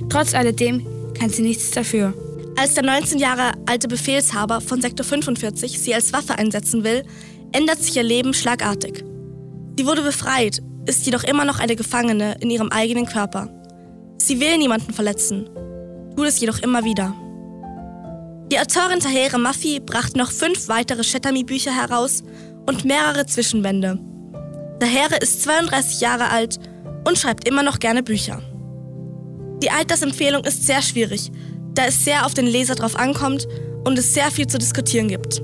Trotz alledem kann sie nichts dafür. Als der 19 Jahre alte Befehlshaber von Sektor 45 sie als Waffe einsetzen will, ändert sich ihr Leben schlagartig. Sie wurde befreit, ist jedoch immer noch eine Gefangene in ihrem eigenen Körper. Sie will niemanden verletzen, tut es jedoch immer wieder. Die Autorin Tahereh Mafi brachte noch 5 weitere Chatami-Bücher heraus und mehrere Zwischenbände. Tahereh ist 32 Jahre alt und schreibt immer noch gerne Bücher. Die Altersempfehlung ist sehr schwierig, da es sehr auf den Leser drauf ankommt und es sehr viel zu diskutieren gibt.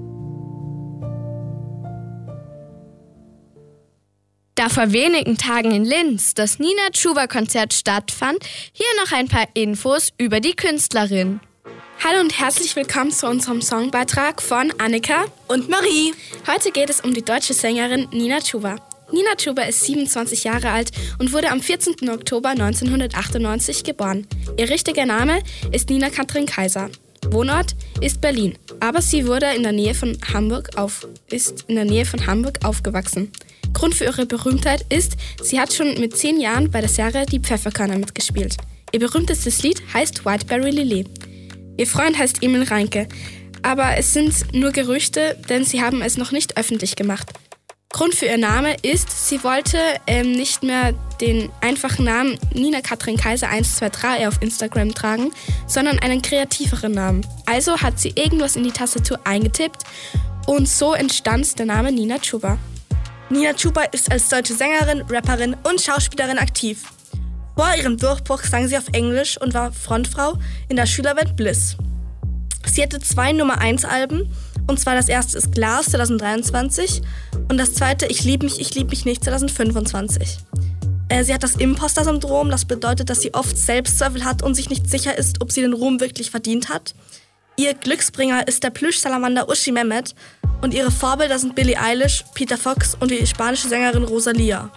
Da vor wenigen Tagen in Linz das Nina Chuba-Konzert stattfand, hier noch ein paar Infos über die Künstlerin. Hallo und herzlich willkommen zu unserem Songbeitrag von Annika Und Marie. Heute geht es um die deutsche Sängerin Nina Chuba. Nina Chuba ist 27 Jahre alt und wurde am 14. Oktober 1998 geboren. Ihr richtiger Name ist Nina Katrin Kaiser. Wohnort ist Berlin, aber sie wurde in der Nähe von Hamburg aufgewachsen. Grund für ihre Berühmtheit ist, sie hat schon mit 10 Jahren bei der Serie Die Pfefferkörner mitgespielt. Ihr berühmtestes Lied heißt Whiteberry Lily. Ihr Freund heißt Emil Reinke, aber es sind nur Gerüchte, denn sie haben es noch nicht öffentlich gemacht. Grund für ihr Name ist, sie wollte nicht mehr den einfachen Namen Nina Katrin Kaiser 123 auf Instagram tragen, sondern einen kreativeren Namen. Also hat sie irgendwas in die Tastatur eingetippt und so entstand der Name Nina Chuba. Nina Chuba ist als deutsche Sängerin, Rapperin und Schauspielerin aktiv. Vor ihrem Durchbruch sang sie auf Englisch und war Frontfrau in der Schülerband Bliss. Sie hatte 2 Nummer-1-Alben, und zwar das erste ist Glas 2023 und das zweite Ich lieb mich nicht 2025. Sie hat das Imposter-Syndrom, das bedeutet, dass sie oft Selbstzweifel hat und sich nicht sicher ist, ob sie den Ruhm wirklich verdient hat. Ihr Glücksbringer ist der Plüschsalamander Uschi Mehmet und ihre Vorbilder sind Billie Eilish, Peter Fox und die spanische Sängerin Rosalía.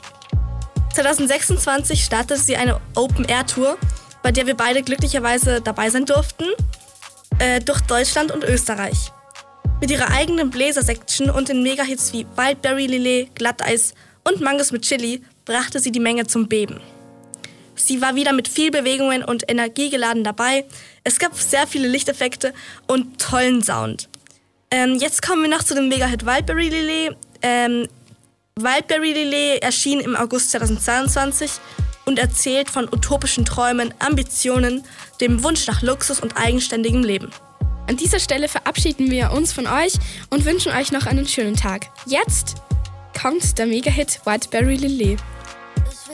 2026 startete sie eine Open-Air-Tour, bei der wir beide glücklicherweise dabei sein durften, durch Deutschland und Österreich. Mit ihrer eigenen Bläser-Section und den Mega-Hits wie Wildberry Lillet, Glatteis und Mangos mit Chili brachte sie die Menge zum Beben. Sie war wieder mit viel Bewegungen und Energie geladen dabei. Es gab sehr viele Lichteffekte und tollen Sound. Jetzt kommen wir noch zu dem Mega-Hit Wildberry Lillet. Wildberry Lillet erschien im August 2022 und erzählt von utopischen Träumen, Ambitionen, dem Wunsch nach Luxus und eigenständigem Leben. An dieser Stelle verabschieden wir uns von euch und wünschen euch noch einen schönen Tag. Jetzt kommt der Mega-Hit Whiteberry Lillet.